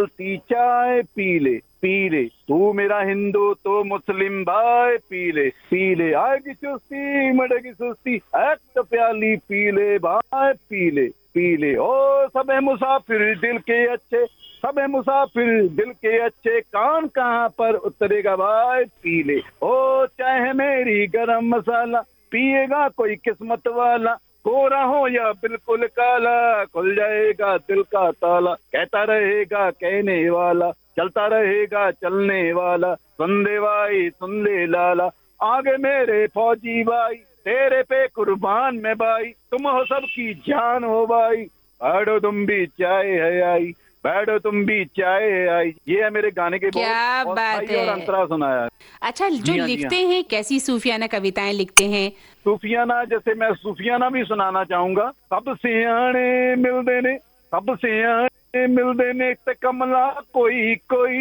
उबलती चाय पी ले तू मेरा हिंदू तो मुस्लिम भाई पी ले आएगी चुस्ती मरेगी सुस्ती एक तो प्याली पी ले भाई पी ले ओ सबे मुसाफिर दिल के अच्छे सबे मुसाफिर दिल के अच्छे कान कहाँ पर उतरेगा भाई पी ले ओ चाहे मेरी गरम मसाला पिएगा कोई किस्मत वाला कोरा हो या बिल्कुल काला खुल जाएगा दिल का ताला कहता रहेगा कहने वाला चलता रहेगा चलने वाला सुन ले भाई सुन ले लाला आगे मेरे फौजी भाई तेरे पे कुर्बान में भाई तुम हो सबकी जान हो भाई बैठो तुम भी चाय है आई बैठो तुम भी चाय है आई। ये है मेरे गाने के क्या बात है। और अंतरा सुनाया। अच्छा, जो लिखते हैं कैसी सूफियाना कविताएं लिखते हैं? सूफियाना, जैसे मैं सूफियाना भी सुनाना चाहूंगा। सब सियाने मिल देने ते कमला कोई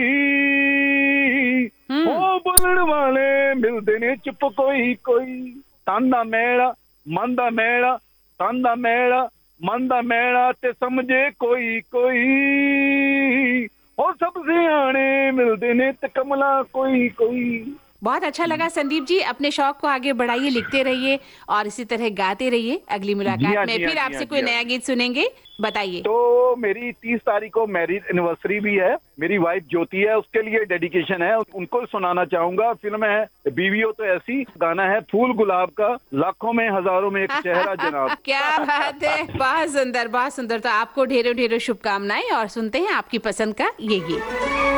ओ बोलण वाले मिल देने चुप कोई तांदा मेड़ा मंदा मेड़ा ते समझे कोई ओ सब सियाने मिल देने ते कमला कोई। बहुत अच्छा लगा संदीप जी, अपने शौक को आगे बढ़ाइए, लिखते रहिए और इसी तरह गाते रहिए। अगली मुलाकात में फिर आपसे कोई नया गीत सुनेंगे, बताइए। तो मेरी 30 तारीख को मैरिज एनिवर्सरी भी है, मेरी वाइफ ज्योति है, उसके लिए डेडिकेशन है, उनको सुनाना चाहूंगा। फिल्म है बीवी हो तो ऐसी, गाना है फूल गुलाब का, लाखों में हजारों में एक चेहरा जनाब। क्या बात है, बहुत सुंदर बहुत सुंदर। तो आपको ढेरों ढेरों शुभकामनाएं और सुनते हैं आपकी पसंद का ये गीत।